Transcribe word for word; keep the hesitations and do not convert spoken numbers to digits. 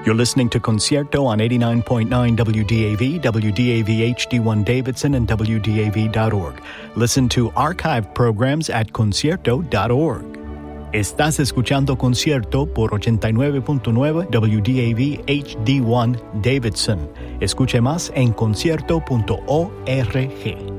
You're listening to Concierto on eighty-nine point nine W D A V, W D A V H D one Davidson, and W D A V dot org. Listen to archived programs at concierto dot org. Estás escuchando Concierto por ochenta y nueve punto nueve W D A V H D one Davidson. Escuche más en concierto punto org.